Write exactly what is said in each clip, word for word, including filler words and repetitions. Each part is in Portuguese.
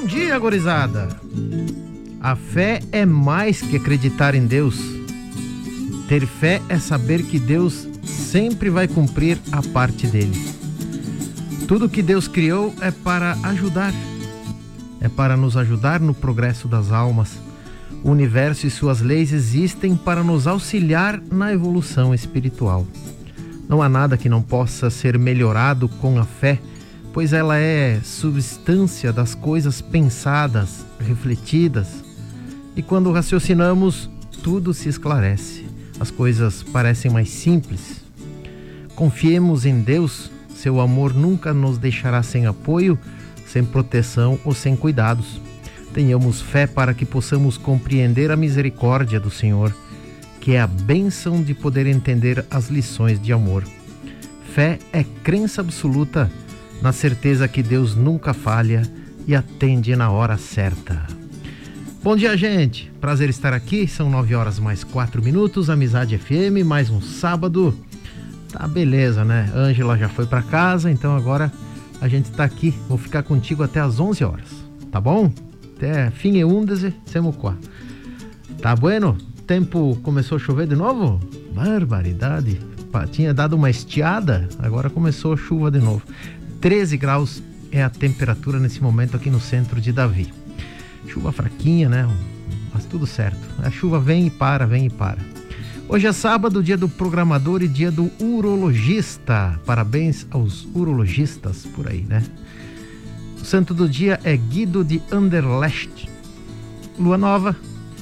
Bom dia, gurizada! A fé é mais que acreditar em Deus. Ter fé é saber que Deus sempre vai cumprir a parte dele. Tudo que Deus criou é para ajudar. É para nos ajudar no progresso das almas. O universo e suas leis existem para nos auxiliar na evolução espiritual. Não há nada que não possa ser melhorado com a fé, pois ela é substância das coisas pensadas, refletidas. E quando raciocinamos, tudo se esclarece. As coisas parecem mais simples. Confiemos em Deus, seu amor nunca nos deixará sem apoio, sem proteção ou sem cuidados. Tenhamos fé para que possamos compreender a misericórdia do Senhor, que é a bênção de poder entender as lições de amor. Fé é crença absoluta na certeza que Deus nunca falha e atende na hora certa. Bom dia, gente! Prazer estar aqui, são nove horas mais quatro minutos, Amizade F M, mais um sábado. Tá beleza, né? Ângela já foi para casa, então agora a gente tá aqui. Vou ficar contigo até as onze horas, tá bom? Até fim e undeze, semuquá. Tá bueno? Tempo começou a chover de novo? Barbaridade! Tinha dado uma estiada, agora começou a chuva de novo. treze graus é a temperatura nesse momento aqui no centro de Davi. Chuva fraquinha, né? Mas tudo certo. A chuva vem e para, vem e para. Hoje é sábado, dia do programador e dia do urologista. Parabéns aos urologistas por aí, né? O santo do dia é Guido de Anderlecht. Lua nova.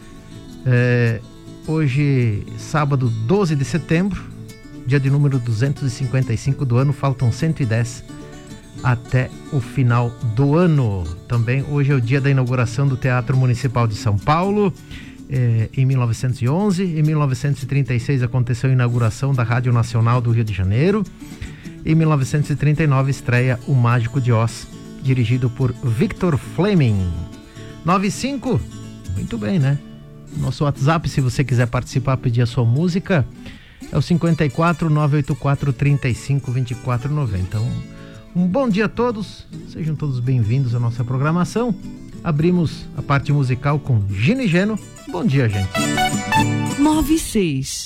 É, hoje, sábado, doze de setembro, dia de número duzentos e cinquenta e cinco do ano. Faltam cento e dez até o final do ano. Também hoje é o dia da inauguração do Teatro Municipal de São Paulo, é, em mil novecentos e onze. Em mil novecentos e trinta e seis aconteceu a inauguração da Rádio Nacional do Rio de Janeiro. Em mil novecentos e trinta e nove estreia O Mágico de Oz, dirigido por Victor Fleming. nove cinco, muito bem, né? Nosso WhatsApp, se você quiser participar, pedir a sua música, é o cinquenta e quatro, nove oito quatro, trinta e cinco, vinte e quatro, noventa. Então, um bom dia a todos, sejam todos bem-vindos à nossa programação. Abrimos a parte musical com Gino e Geno. Bom dia, gente. nove seis